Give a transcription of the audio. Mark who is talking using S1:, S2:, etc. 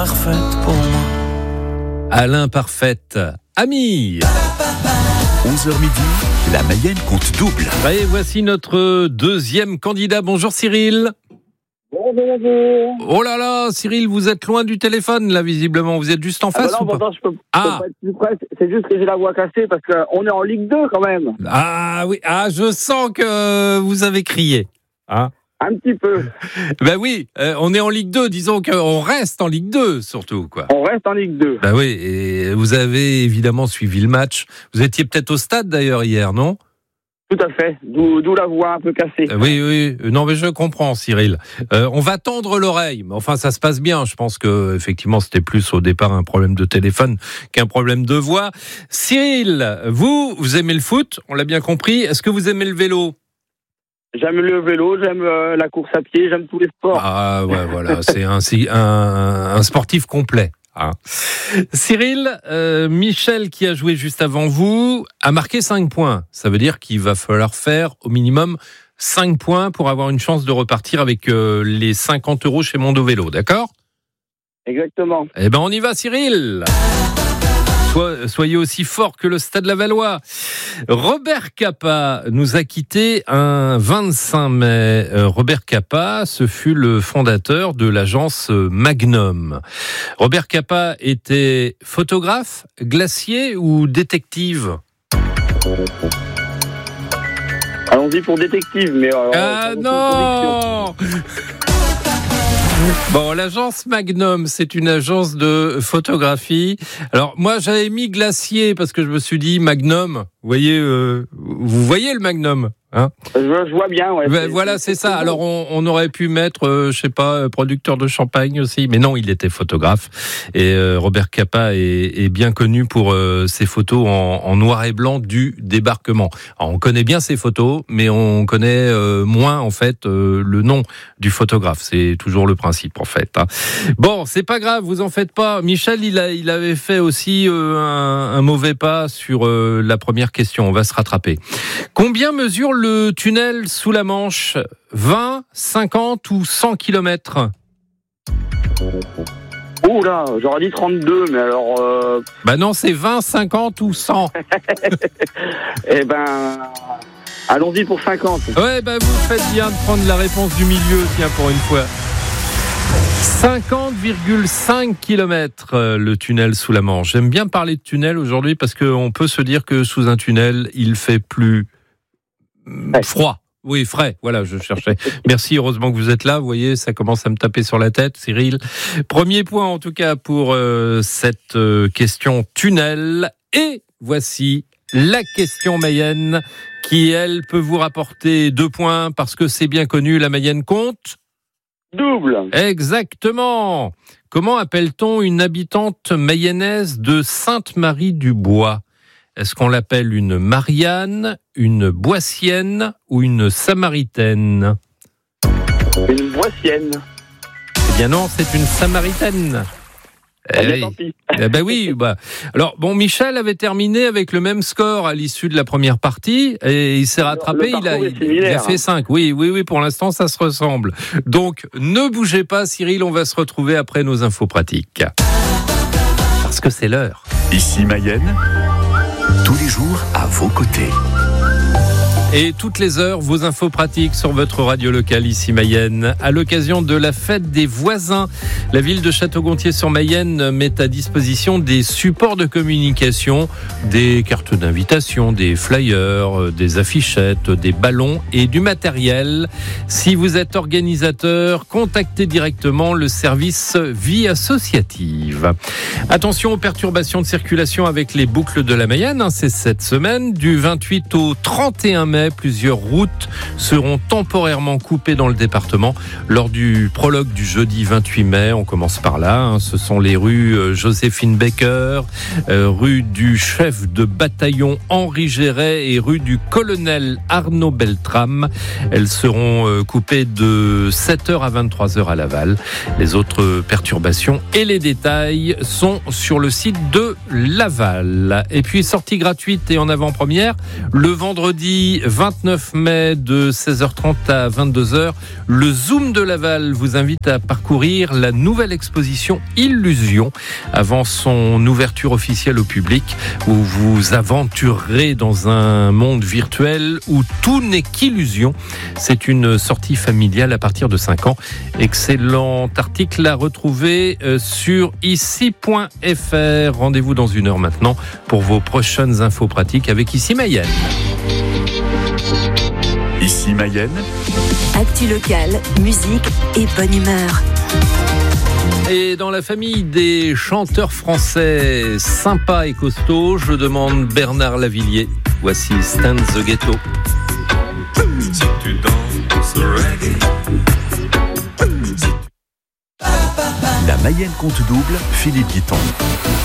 S1: parfaite pour moi.
S2: À l'imparfaite, Ami.
S3: 11h midi, la Mayenne compte double.
S2: Et voici notre deuxième candidat. Bonjour Cyril.
S4: Bonjour.
S2: Oh là là, Cyril, vous êtes loin du téléphone là visiblement. Vous êtes juste en face ou pas?
S4: Je peux pas être plus près. C'est juste que j'ai la voix cassée parce qu'on est en Ligue 2 quand même.
S2: Ah oui, je sens que vous avez crié. Hein?
S4: Un petit peu.
S2: Ben oui, on est en Ligue 2, disons qu'on reste en Ligue 2 surtout, quoi.
S4: On reste en Ligue 2.
S2: Ben oui, et vous avez évidemment suivi le match. Vous étiez peut-être au stade d'ailleurs hier, non?
S4: Tout à fait, d'où la voix un peu cassée.
S2: Oui, non mais je comprends Cyril. On va tendre l'oreille, mais enfin ça se passe bien. Je pense que effectivement c'était plus au départ un problème de téléphone qu'un problème de voix. Cyril, vous aimez le foot, on l'a bien compris. Est-ce que vous aimez le vélo?
S4: J'aime le vélo, j'aime la course à pied, j'aime tous les sports.
S2: Ah ouais, voilà, c'est un sportif complet. Hein. Cyril, Michel qui a joué juste avant vous a marqué 5 points. Ça veut dire qu'il va falloir faire au minimum 5 points pour avoir une chance de repartir avec les 50 € chez Mondo Vélo, d'accord?
S4: Exactement.
S2: Eh ben on y va Cyril. Soyez aussi fort que le Stade Lavallois. Robert Capa nous a quittés un 25 mai. Robert Capa, ce fut le fondateur de l'agence Magnum. Robert Capa était photographe, glacier ou détective?
S4: Allons-y pour détective, mais...
S2: non. Bon, l'agence Magnum, c'est une agence de photographie. Alors, moi, j'avais mis glacier parce que je me suis dit Magnum. Vous voyez le Magnum, hein?
S4: Je vois bien, ouais.
S2: Voilà, c'est ça. Alors, on aurait pu mettre, je sais pas, producteur de champagne aussi. Mais non, il était photographe. Et Robert Capa est bien connu pour ses photos en noir et blanc du débarquement. Alors, on connaît bien ses photos, mais on connaît moins, en fait, le nom du photographe. C'est toujours le principe, en fait. Hein. Bon, c'est pas grave, vous en faites pas. Michel, il avait fait aussi un mauvais pas sur la première question. On va se rattraper. Combien mesure le tunnel sous la Manche? 20, 50 ou 100 km?
S4: Ouh là, j'aurais dit 32, mais alors...
S2: Bah non, c'est 20, 50 ou 100.
S4: Eh ben... Allons-y pour 50.
S2: Ouais, bah vous faites bien de prendre la réponse du milieu, tiens, pour une fois. 50,5 km le tunnel sous la Manche. J'aime bien parler de tunnel aujourd'hui parce qu'on peut se dire que sous un tunnel, il fait plus froid. Oui, frais. Voilà, je cherchais. Merci, heureusement que vous êtes là. Vous voyez, ça commence à me taper sur la tête, Cyril. Premier point, en tout cas, pour cette question tunnel. Et voici la question Mayenne qui, elle, peut vous rapporter 2 points parce que c'est bien connu, la Mayenne compte
S4: double.
S2: Exactement. Comment appelle-t-on une habitante mayonnaise de Sainte-Marie-du-Bois? Est-ce qu'on l'appelle une Marianne, une Boissienne ou une Samaritaine?
S4: Une Boissienne.
S2: Eh bien non, c'est une Samaritaine.
S4: Tant pis.
S2: Ben oui. Alors bon, Michel avait terminé avec le même score à l'issue de la première partie et il s'est rattrapé. Il a fait 5. Oui. Pour l'instant, ça se ressemble. Donc, ne bougez pas, Cyril. On va se retrouver après nos infos pratiques. Parce que c'est l'heure.
S3: Ici Mayenne, tous les jours à vos côtés.
S2: Et toutes les heures, vos infos pratiques sur votre radio locale ici Mayenne. À l'occasion de la fête des voisins, la ville de Château-Gontier-sur-Mayenne met à disposition des supports de communication, des cartes d'invitation, des flyers, des affichettes, des ballons et du matériel. Si vous êtes organisateur, contactez directement le service vie associative. Attention aux perturbations de circulation avec les boucles de la Mayenne. C'est cette semaine, du 28 au 31 mai. Plusieurs routes seront temporairement coupées dans le département lors du prologue du jeudi 28 mai. On commence par là. Ce sont les rues Joséphine Baker, rue du chef de bataillon Henri Géret et rue du colonel Arnaud Beltrame. Elles seront coupées de 7h à 23h à Laval. Les autres perturbations et les détails sont sur le site de Laval. Et puis sortie gratuite et en avant-première le vendredi 29 mai de 16h30 à 22h. Le Zoom de Laval vous invite à parcourir la nouvelle exposition Illusion avant son ouverture officielle au public, où vous aventurerez dans un monde virtuel où tout n'est qu'illusion. C'est une sortie familiale à partir de 5 ans. Excellent article à retrouver sur ici.fr. Rendez-vous dans 1 heure maintenant pour vos prochaines infos pratiques avec Ici Mayenne.
S3: Ici Mayenne.
S5: Actu locale, musique et bonne humeur.
S2: Et dans la famille des chanteurs français sympas et costauds, je demande Bernard Lavilliers. Voici Stand the Ghetto.
S3: Si tu danses reggae. La Mayenne compte double, Philippe Guiton.